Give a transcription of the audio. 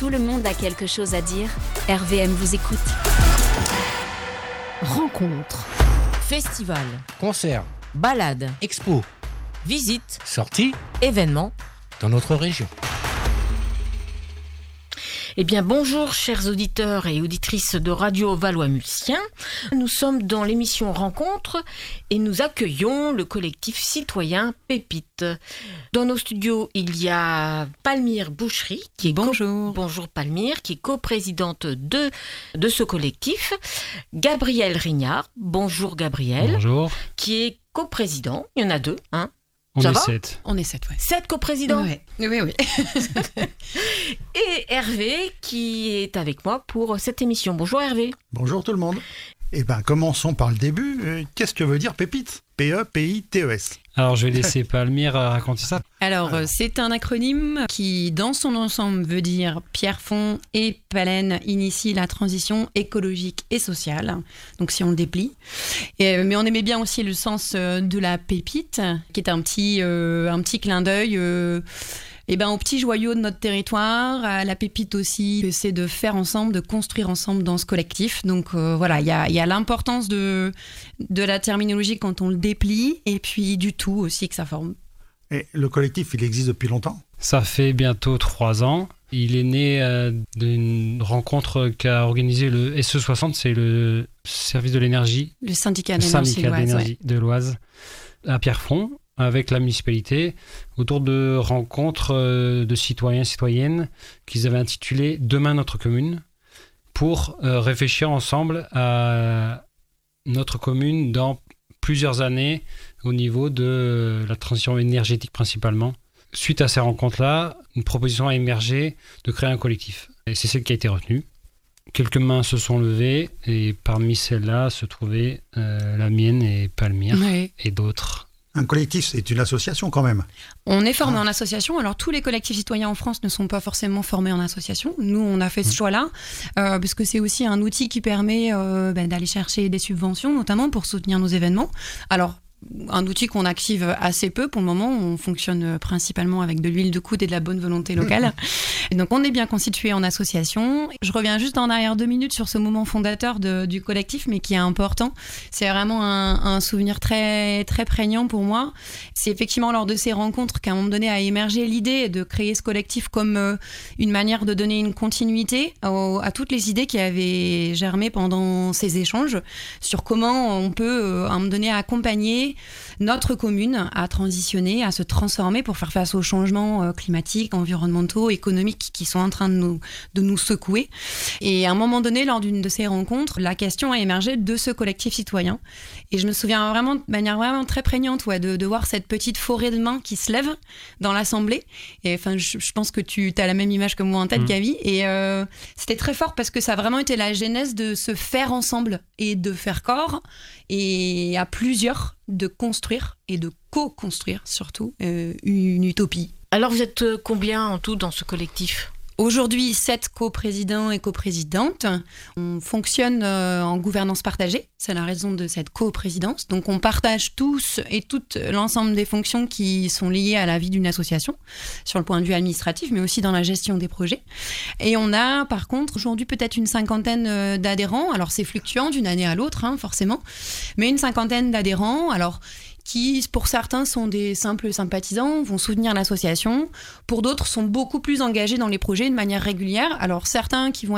Tout le monde a quelque chose à dire. RVM vous écoute. Rencontre, festival, Concert, balade, expo, visite, sortie événement. dans notre région. Eh bien, bonjour chers auditeurs et auditrices de Radio Valois-Mulsien. Nous sommes dans l'émission Rencontre et nous accueillons le collectif citoyen Pépite. Dans nos studios, il y a Palmyre Boucherie, qui est bonjour Palmyre, qui est coprésidente de ce collectif. Gabriel Rignard, bonjour Gabriel. Bonjour. Qui est coprésident. Il y en a deux, hein. On Ça est va 7. On est 7, ouais. 7 coprésidents. Oui. Et Hervé qui est avec moi pour cette émission. Bonjour Hervé. Bonjour tout le monde. Eh bien, commençons par le début. Qu'est-ce que veut dire Pépite ? P-E-P-I-T-E-S. Alors, je vais laisser Palmyre raconter ça. Alors, c'est un acronyme qui, dans son ensemble, veut dire Pierrefonds et Pallène initient la transition écologique et sociale. Donc, si on le déplie. Mais on aimait bien aussi le sens de la pépite, qui est un petit clin d'œil au petit joyau de notre territoire, à la pépite aussi, c'est de faire ensemble, de construire ensemble dans ce collectif. Donc voilà, il y a l'importance de la terminologie quand on le déplie, et puis du tout aussi que ça forme. Et le collectif, il existe depuis longtemps ? Ça fait bientôt 3 ans. Il est né d'une rencontre qu'a organisé le SE60, c'est le service de l'énergie. Le syndicat d'énergie de l'Oise, à Pierrefonds, avec la municipalité, autour de rencontres de citoyens et citoyennes qu'ils avaient intitulées « Demain notre commune » pour réfléchir ensemble à notre commune dans plusieurs années au niveau de la transition énergétique principalement. Suite à ces rencontres-là, une proposition a émergé de créer un collectif. Et c'est celle qui a été retenue. Quelques mains se sont levées et parmi celles-là se trouvaient la mienne et Palmyre et d'autres. Un collectif, c'est une association quand même. On est formé en association. Alors, tous les collectifs citoyens en France ne sont pas forcément formés en association. Nous, on a fait ce choix-là, parce que c'est aussi un outil qui permet d'aller chercher des subventions, notamment pour soutenir nos événements. Alors, un outil qu'on active assez peu pour le moment. On fonctionne principalement avec de l'huile de coude et de la bonne volonté locale. Et donc, on est bien constitué en association. Je reviens juste en arrière 2 minutes sur ce moment fondateur du collectif, mais qui est important. C'est vraiment un souvenir très, très prégnant pour moi. C'est effectivement lors de ces rencontres qu'à un moment donné a émergé l'idée de créer ce collectif comme une manière de donner une continuité à toutes les idées qui avaient germé pendant ces échanges sur comment on peut, à un moment donné, accompagner notre commune à transitionner, à se transformer pour faire face aux changements climatiques, environnementaux, économiques qui sont en train de nous secouer. Et à un moment donné, lors d'une de ces rencontres, la question a émergé de ce collectif citoyen. Et je me souviens vraiment de manière vraiment très prégnante de voir cette petite forêt de mains qui se lève dans l'assemblée. Et enfin, je pense que tu as la même image que moi en tête, Gavi. Et c'était très fort parce que ça a vraiment été la genèse de se faire ensemble et de faire corps et à plusieurs de construire et de co-construire surtout une utopie. Alors vous êtes combien en tout dans ce collectif ? Aujourd'hui, 7 coprésidents et coprésidentes. On fonctionne en gouvernance partagée. C'est la raison de cette coprésidence. Donc, on partage tous et toutes l'ensemble des fonctions qui sont liées à la vie d'une association, sur le point de vue administratif, mais aussi dans la gestion des projets. Et on a, par contre, aujourd'hui peut-être une 50aine d'adhérents. Alors, c'est fluctuant d'une année à l'autre, forcément. Mais une 50aine d'adhérents. Alors, qui, pour certains, sont des simples sympathisants, vont soutenir l'association. Pour d'autres, sont beaucoup plus engagés dans les projets de manière régulière. Alors, certains qui vont